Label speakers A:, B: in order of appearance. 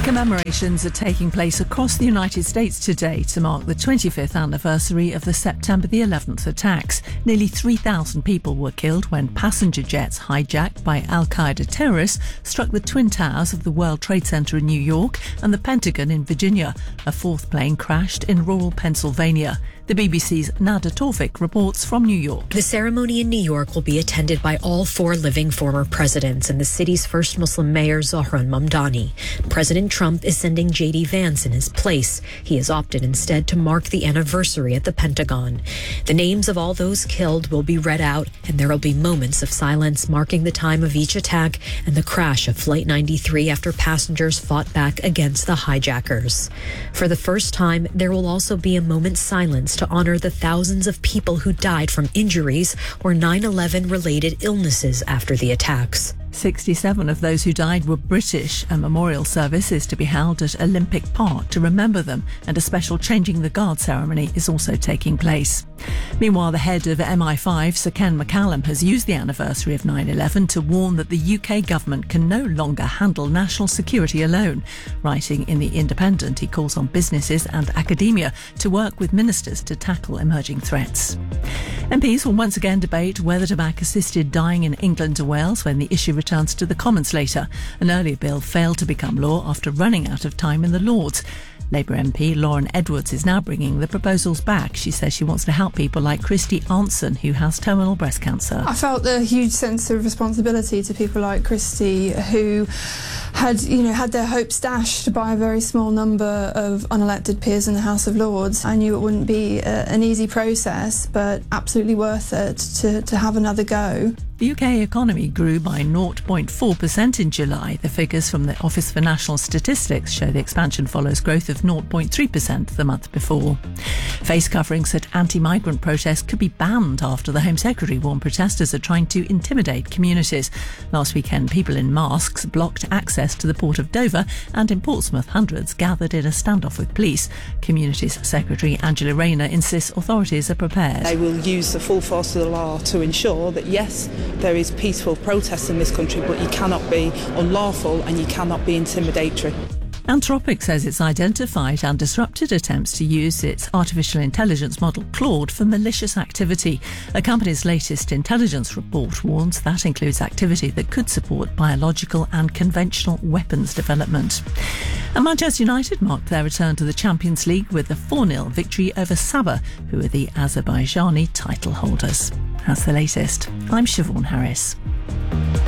A: Commemorations are taking place across the United States today to mark the 25th anniversary of the September the 11th attacks. Nearly 3,000 people were killed when passenger jets hijacked by al-Qaeda terrorists struck the Twin Towers of the World Trade Center in New York and the Pentagon in Virginia. A fourth plane crashed in rural Pennsylvania. The BBC's Nada Tawfik reports from New York.
B: The ceremony in New York will be attended by all four living former presidents and the city's first Muslim mayor, Zohran Mamdani. President Trump is sending J.D. Vance in his place. He has opted instead to mark the anniversary at the Pentagon. The names of all those killed will be read out, and there will be moments of silence marking the time of each attack and the crash of Flight 93 after passengers fought back against the hijackers. For the first time, there will also be a moment's silence to honor the thousands of people who died from injuries or 9/11 related illnesses after the attacks.
A: 67 of those who died were British. A memorial service is to be held at Olympic Park to remember them, and a special Changing the Guard ceremony is also taking place. Meanwhile, the head of MI5, Sir Ken McCallum, has used the anniversary of 9/11 to warn that the UK government can no longer handle national security alone. Writing in The Independent, he calls on businesses and academia to work with ministers to tackle emerging threats. MPs will once again debate whether to back assisted dying in England or Wales when the issue returns to the Commons later. An earlier bill failed to become law after running out of time in the Lords. Labour MP Lauren Edwards is now bringing the proposals back. She says she wants to help people like Christy Arnson, who has terminal breast cancer.
C: I felt a huge sense of responsibility to people like Christy, who had their hopes dashed by a very small number of unelected peers in the House of Lords. I knew it wouldn't be an easy process, but absolutely worth it to have another go.
A: The UK economy grew by 0.4% in July. The figures from the Office for National Statistics show the expansion follows growth of 0.3% the month before. Face coverings at anti-migrant protests could be banned after the Home Secretary warned protesters are trying to intimidate communities. Last weekend, people in masks blocked access to the port of Dover, and in Portsmouth, hundreds gathered in a standoff with police. Communities Secretary Angela Rayner insists authorities are prepared.
D: They will use the full force of the law to ensure that, yes, there is peaceful protest in this country, but you cannot be unlawful and you cannot be intimidatory.
A: Anthropic says it's identified and disrupted attempts to use its artificial intelligence model Claude for malicious activity. The company's latest intelligence report warns that includes activity that could support biological and conventional weapons development. And Manchester United marked their return to the Champions League with a 4-0 victory over Sabah, who are the Azerbaijani title holders. That's the latest. I'm Siobhan Harris.